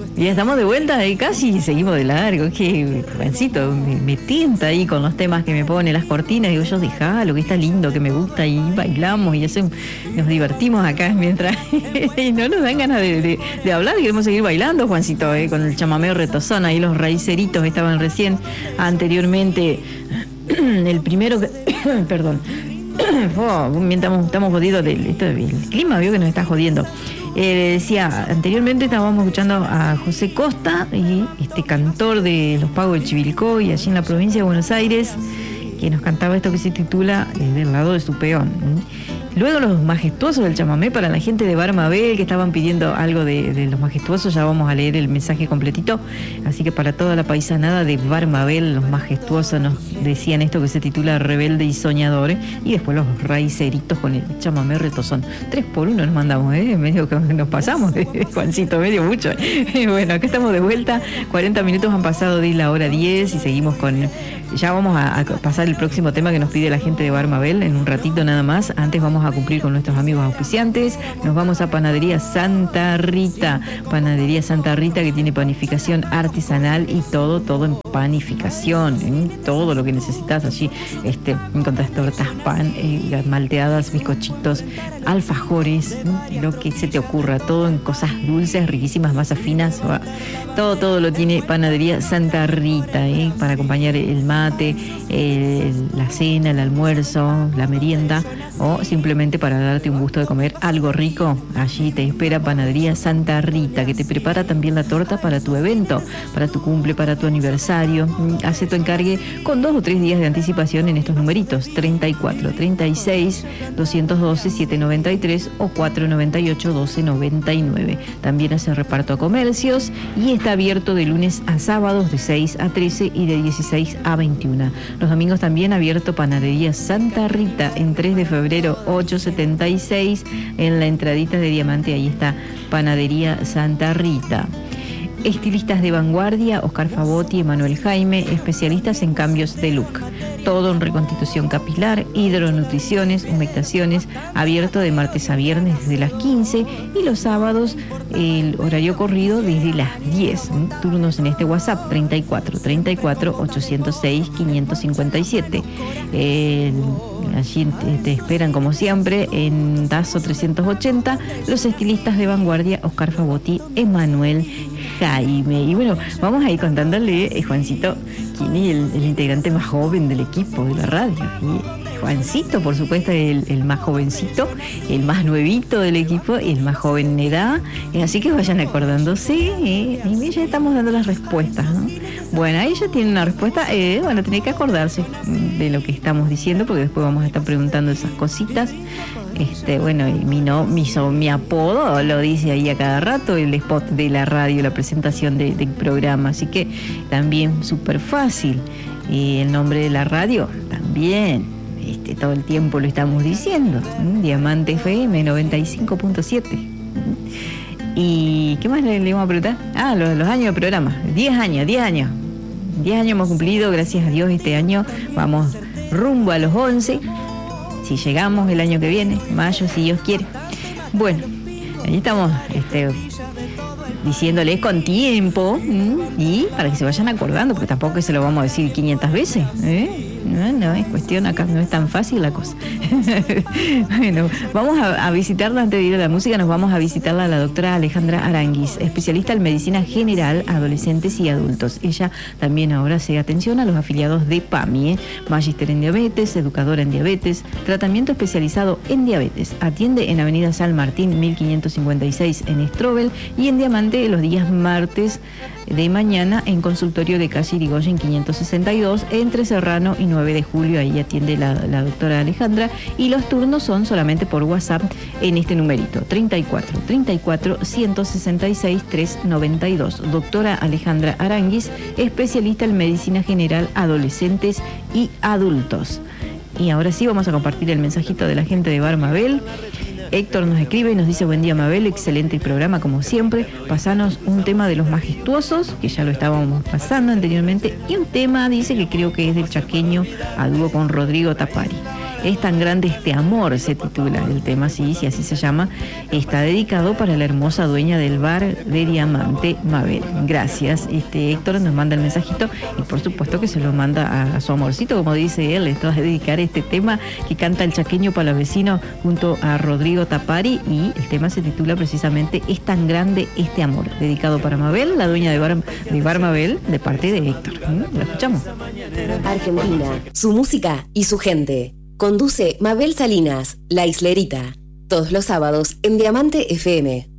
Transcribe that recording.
Ya estamos de vuelta y casi seguimos de largo. Es que Juancito me tienta ahí con los temas que me pone, las cortinas. Digo yo, dejalo, que está lindo, que me gusta. Y bailamos y nos divertimos acá mientras. Y no nos dan ganas de hablar. Queremos seguir bailando, Juancito, con el chamameo retozón. Ahí los raiceritos estaban recién anteriormente. El primero que. Perdón. Estamos jodidos del clima, vio que nos está jodiendo. Decía, anteriormente estábamos escuchando a José Costa, y este cantor de Los Pagos del Chivilcoy, allí en la provincia de Buenos Aires, que nos cantaba esto que se titula Del lado de su peón. Luego los majestuosos del chamamé para la gente de Bar Mabel, que estaban pidiendo algo de los majestuosos. Ya vamos a leer el mensaje completito. Así que para toda la paisanada de Bar Mabel, los majestuosos nos decían esto que se titula Rebelde y Soñador. Y después los raiceritos con el chamamé retozón. 3x1 nos mandamos, medio que nos pasamos, Juancito, medio mucho. Bueno, acá estamos de vuelta. 40 minutos han pasado de la hora 10 y seguimos con... Ya vamos a pasar el próximo tema que nos pide la gente de Bar Mabel en un ratito nada más. Antes vamos a cumplir con nuestros amigos auspiciantes. Nos vamos a Panadería Santa Rita. Panadería Santa Rita, que tiene panificación artesanal y todo en panificación. Todo lo que necesitas allí. Encontrás tortas, pan, malteadas, bizcochitos, alfajores, lo que se te ocurra. Todo en cosas dulces, riquísimas, masas finas. Todo lo tiene Panadería Santa Rita, para acompañar el mate, la cena, el almuerzo, la merienda, o simplemente para darte un gusto de comer algo rico. Allí te espera Panadería Santa Rita, que te prepara también la torta para tu evento, para tu cumple, para tu aniversario. Hace tu encargue con 2 o 3 días de anticipación en estos numeritos: 34 36 212 793 o 498 1299. También hace reparto a comercios y está abierto de lunes a sábados de 6 a 13 y de 16 a 21. Los domingos también abierto Panadería Santa Rita en 3 de febrero 876, en la entradita de Diamante. Ahí está Panadería Santa Rita. Estilistas de vanguardia, Oscar Favotti, Emanuel Jaime, especialistas en cambios de look. Todo en reconstitución capilar, hidronutriciones, humectaciones, abierto de martes a viernes desde las 15 y los sábados el horario corrido desde las 10. Turnos en este WhatsApp 34 34 806 557. Allí te esperan como siempre en Dazo 380 los estilistas de vanguardia Oscar Favotti, Emanuel Jaime. Y bueno, vamos a ir contándole, Juancito, quién es el integrante más joven del equipo de la radio. Y Juancito, por supuesto, el más jovencito, el más nuevito del equipo y el más joven en edad. Así que vayan acordándose. Y ya estamos dando las respuestas, ¿no? Bueno, ahí ya tienen una respuesta. Bueno, tiene que acordarse de lo que estamos diciendo, porque después vamos a estar preguntando esas cositas. Bueno, mi apodo lo dice ahí a cada rato, el spot de la radio, la presentación del programa, así que también súper fácil. Y el nombre de la radio también, todo el tiempo lo estamos diciendo, Diamante FM 95.7. ¿Y qué más le vamos a preguntar? Los años de programa, 10 años. 10 años hemos cumplido, gracias a Dios. Este año vamos rumbo a los 11. Si llegamos el año que viene, mayo, si Dios quiere. Bueno, ahí estamos diciéndoles con tiempo, y para que se vayan acordando, porque tampoco se lo vamos a decir 500 veces. No, es cuestión, acá no es tan fácil la cosa. Bueno, vamos a visitarla antes de ir a la música. Nos vamos a visitarla a la doctora Alejandra Aranguis, especialista en medicina general, adolescentes y adultos. Ella también ahora hace atención a los afiliados de PAMI, magíster en diabetes, educadora en diabetes, tratamiento especializado en diabetes. Atiende en Avenida San Martín 1556 en Estrobel y en Diamante los días martes de mañana en consultorio de calle Irigoyen 562 entre Serrano y 9 de julio. Ahí atiende la doctora Alejandra, y los turnos son solamente por WhatsApp en este numerito 34 34 166 392. Doctora Alejandra Aranguis, especialista en medicina general, adolescentes y adultos. Y ahora sí vamos a compartir el mensajito de la gente de Bar Mabel. Héctor nos escribe y nos dice: buen día, Mabel, excelente el programa como siempre. Pasanos un tema de los majestuosos, que ya lo estábamos pasando anteriormente, y un tema, dice, que creo que es del chaqueño, a dúo con Rodrigo Tapari. Es tan grande este amor, se titula el tema, sí, así se llama. Está dedicado para la hermosa dueña del bar de Diamante, Mabel. Gracias. Héctor nos manda el mensajito y por supuesto que se lo manda a su amorcito, como dice él. Esto va a dedicar este tema que canta el chaqueño palavecino junto a Rodrigo Tapari, y el tema se titula precisamente Es tan grande este amor, dedicado para Mabel, la dueña de Bar Mabel, de parte de Héctor. ¿Lo escuchamos? Argentina, su música y su gente. Conduce Mabel Salinas, La Islerita, todos los sábados en Diamante FM.